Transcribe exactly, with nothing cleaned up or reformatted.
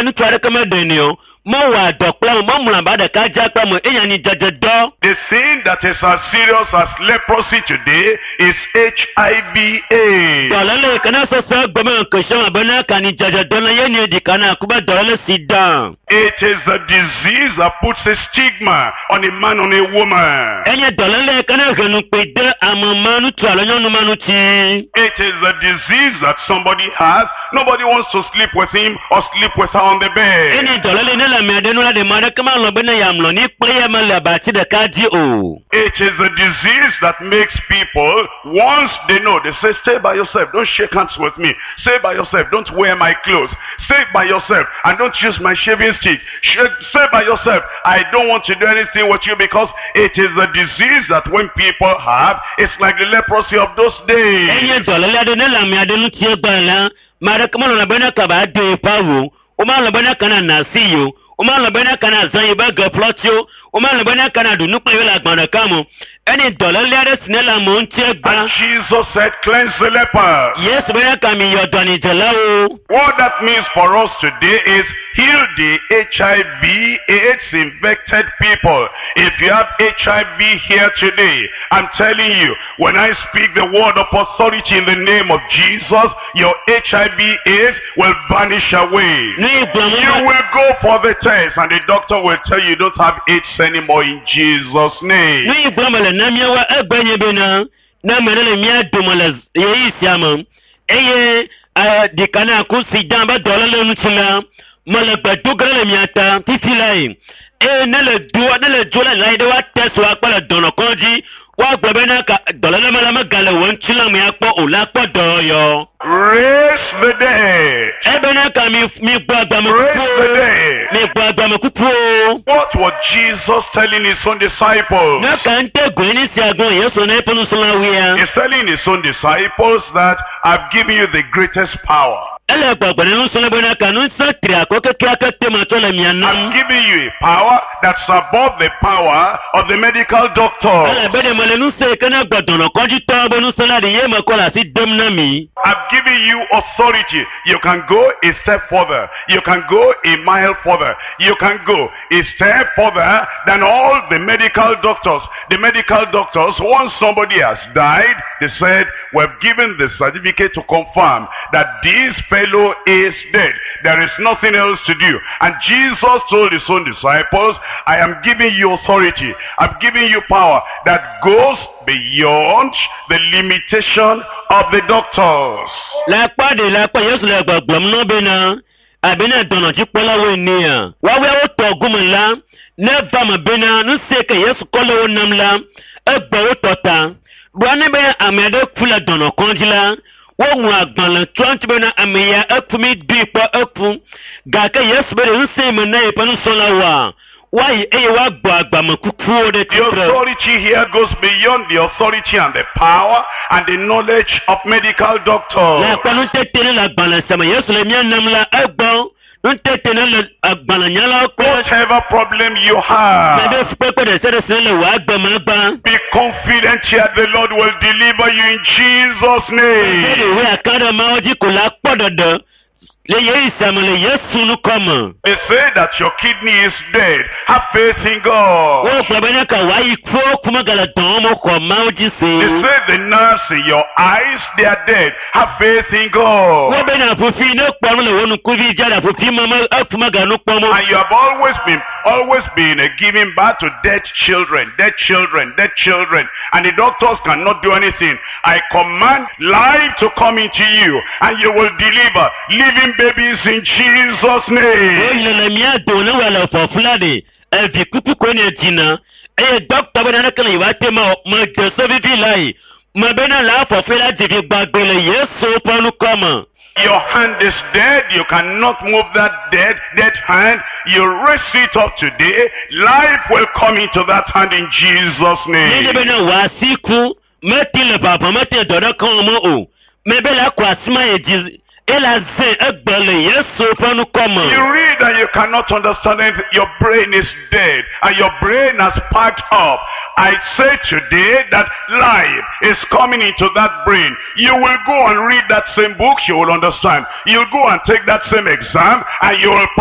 ya nutu ada kama denio. Mo wa dokla mo mulamba da ka jakpa mo enya ni jajedo. The sin that is as serious as leprosy today is H I V AIDS. Dolale kana so so goma nkosha bana kani jajedo na yeni di kana kuba dolale sida. It is a disease that puts a stigma on a man, on a woman. Enya dolale kana genu pede amama nutu alonyo no manuti. It is a disease that somebody has. Nobody wants to sleep with him or sleep with her on the bed. Eni dolale ne la me de no la de mara kama lo bena yamlo ni prayer man la ba ti de kaji o. It is a disease that makes people, once they know, they say, stay by yourself, don't shake hands with me. Stay by yourself, don't wear my clothes. Stay by yourself and don't use my shaving stick. Stay by yourself, I don't want to do anything with you, because it is a disease that when people have, it's like the leprosy of those days. Eni dolale de ne la me de no tie gbala mara kama lo bena ka ba de pawo o ma lo bena kana nasiyo. Uma labana kana zanyi ba gaplotio, uma labana kana du nupa yola gbana kamo. Any dollar letter snella monte ba. Jesus said, cleanse the leper. Yes, bana kami yodani jalao. What that means for us today is heal the H I V AIDS infected people. If you have H I V here today, I'm telling you, when I speak the word of authority in the name of Jesus, your H I V AIDS will vanish away. You will go for the test and the doctor will tell you you don't have AIDS anymore in Jesus' name. Namiawa ebenye bena na menele mia dumala yeyi siama eye dikana kusi jamba dolale nutila mala badugale miata tifilai e nele duwa nele jula laide wa tesu akpala dono konji wa gbebena ka dolale mala magale wonchila mi akpo olakpo doyo. Raise the dead. Ebena ka mi mi gbagba mo Raise the dead. mi gbagba mo kupu. What was Jesus telling his own disciples? Na kante gweni si agon yeso na eponu sulawiya. He's telling his own disciples that I've given you the greatest power. Ele gbagba na nso lebona ka no satri akoke tuaka tema tola mianu. I'm giving you a power that's above the power of the medical doctor. Ele bede mole no se kana gbadono konji to bonu sala de yema kola si demnami. I've given you authority. You can go a step further. You can go a mile further. You can go a step further than all the medical doctors. The medical doctors, once somebody has died, they said, we've given the certificate to confirm that this fellow is dead. There is nothing else to do. And Jesus told his own disciples, I am giving you authority. I'm giving you power that goes beyond the limitation of the doctors. La pa de la pa yesu la gbagba no bena abena dono ji pola we ni a wa we o to gumla na ba ma bena no se ka yesu kolo namla e gba o tota bo ne be amede kula dono konjila wo mu agbanla twenty bena ameya afumi dipo afu ga ka yesu be no se me na e panu sola wa. Why the authority here goes beyond the authority and the power and the knowledge of medical doctors. Whatever problem you have, be confident here the Lord will deliver you in Jesus' name. They say that your kidney is dead. Have faith in God. They say the nerves in your eyes, they are dead. Have faith in God. And you have always been, always been uh, giving birth to dead children, dead children, dead children. And the doctors cannot do anything. I command life to come into you and you will deliver living babies in Jesus' name. Your hand is dead. You cannot move that dead, dead hand. You raise it up today. Life will come into that hand in Jesus' name. You read and you cannot understand it. Your brain is dead and your brain has packed up. I say today that life is coming into that brain. You will go and read that same book, you will understand. You'll go and take that same exam and you will